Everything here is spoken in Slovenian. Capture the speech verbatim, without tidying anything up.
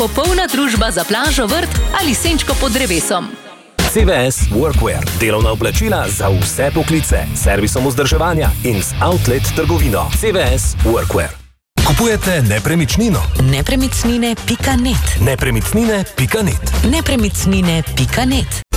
Popolna družba za plažo, vrt ali senčko pod drevesom. C V S Workwear. Delovna oblačila za vse poklice. Servisom vzdrževanja in z outlet trgovino. C V S Workwear. Kupujete nepremičnino? Nepremičnine pika net. Nepremičnine pika net. Nepremičnine pika net.